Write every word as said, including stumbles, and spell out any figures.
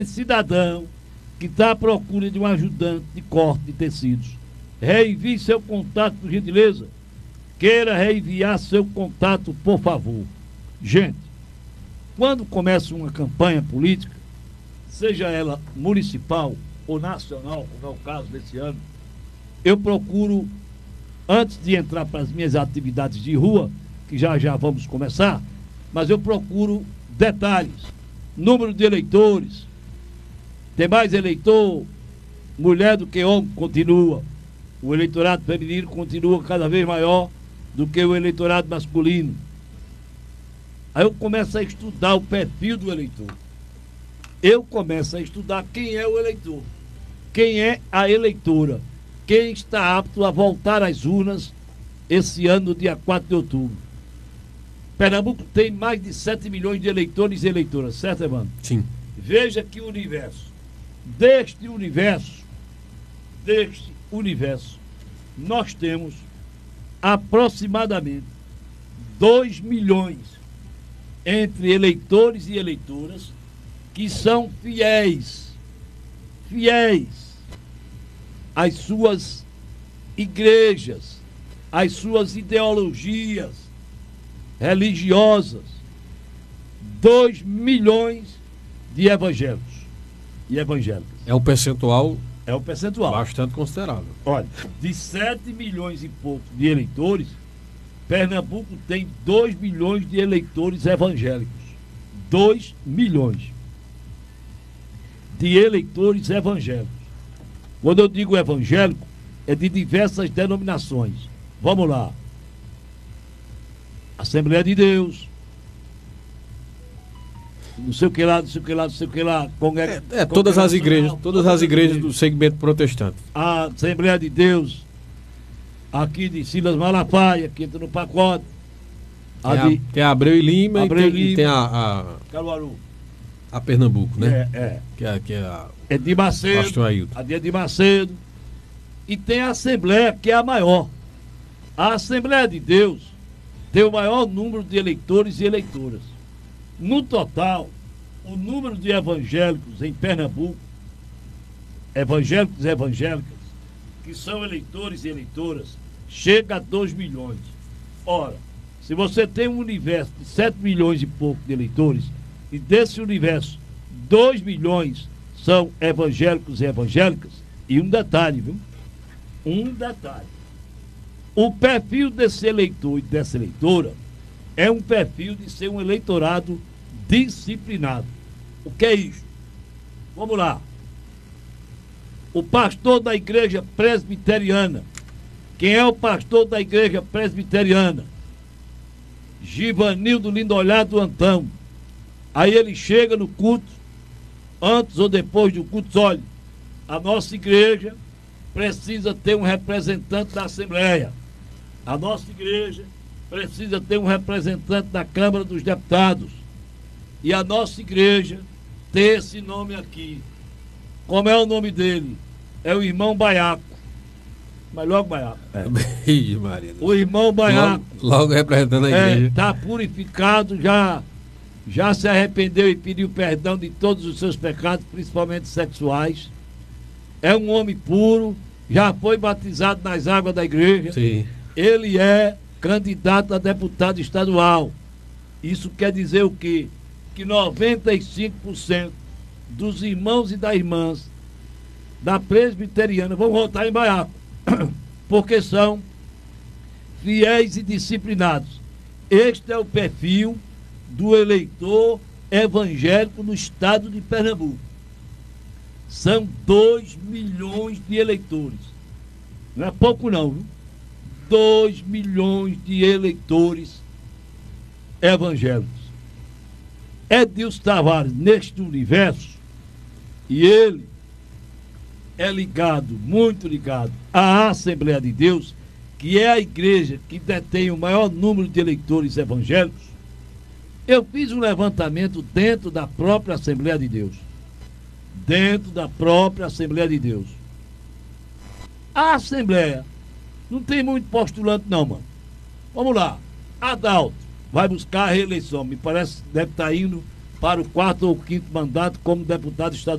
cidadão que está à procura de um ajudante de corte de tecidos, reenvie seu contato, por gentileza. Queira reenviar seu contato, por favor. Gente, quando começa uma campanha política, seja ela municipal ou nacional, como é o caso desse ano, eu procuro, antes de entrar para as minhas atividades de rua, que já já vamos começar, mas eu procuro detalhes, número de eleitores. Tem mais eleitor, mulher do que homem, continua. O eleitorado feminino continua cada vez maior do que o eleitorado masculino. Aí eu começo a estudar o perfil do eleitor. Eu começo a estudar quem é o eleitor, quem é a eleitora, quem está apto a voltar às urnas esse ano, no dia quatro de outubro. Pernambuco tem mais de sete milhões de eleitores e eleitoras, certo, Evandro? Sim. Veja que o universo, deste universo, deste universo, nós temos aproximadamente dois milhões entre eleitores e eleitoras que são fiéis, fiéis às suas igrejas, às suas ideologias religiosas. Dois milhões de evangélicos e evangélicas. É um percentual, é um percentual bastante considerável. Olha, de sete milhões e pouco de eleitores, Pernambuco tem dois milhões de eleitores evangélicos. dois milhões de eleitores evangélicos. Quando eu digo evangélico, é de diversas denominações. Vamos lá. Assembleia de Deus, não sei o que lá, não sei o que lá, não sei o que lá. Congrega... É, é todas as igrejas, todas as igrejas do segmento protestante. A Assembleia de Deus, aqui de Silas Malafaia, que entra no pacote. A tem, de, a, tem a Abreu e Lima, Abreu e tem, Lima, e tem a, a, Caruaru. A Pernambuco, né? É, é. Que é, que é a... É de Macedo, a de, de Macedo. E tem a Assembleia, que é a maior. A Assembleia de Deus tem o maior número de eleitores e eleitoras. No total, o número de evangélicos em Pernambuco, evangélicos e evangélicas, que são eleitores e eleitoras, chega a dois milhões. Ora, se você tem um universo de sete milhões e pouco de eleitores, e desse universo, dois milhões são evangélicos e evangélicas, e um detalhe, viu? Um detalhe. O perfil desse eleitor e dessa eleitora é um perfil de ser um eleitorado disciplinado. O que é isso? Vamos lá. O pastor da igreja presbiteriana. Quem é o pastor da igreja presbiteriana? Givanildo Lindolhado Antão. Aí ele chega no culto, antes ou depois do culto, olha, a nossa igreja precisa ter um representante da Assembleia. A nossa igreja precisa ter um representante da Câmara dos Deputados. E a nossa igreja tem esse nome aqui. Como é o nome dele? É o irmão Baiaco. Mas logo Baiaco. É. Maria, o irmão Baiaco. Logo, logo representando a igreja. Está é, purificado, já, já se arrependeu e pediu perdão de todos os seus pecados, principalmente sexuais. É um homem puro, já foi batizado nas águas da igreja. Sim. Ele é candidato a deputado estadual. Isso quer dizer o quê? Que noventa e cinco por cento dos irmãos e das irmãs da presbiteriana vão votar em Baiaco, porque são fiéis e disciplinados. Este é o perfil do eleitor evangélico no estado de Pernambuco. São dois milhões de eleitores. Não é pouco não, viu? dois milhões de eleitores evangélicos. Edilson Tavares, neste universo, e ele é ligado, muito ligado, à Assembleia de Deus, que é a igreja que detém o maior número de eleitores evangélicos. Eu fiz um levantamento dentro da própria Assembleia de Deus. Dentro da própria Assembleia de Deus. A Assembleia não tem muito postulante não, mano. Vamos lá. Adalto vai buscar a reeleição. Me parece que deve estar indo para o quarto ou quinto mandato como deputado estadual.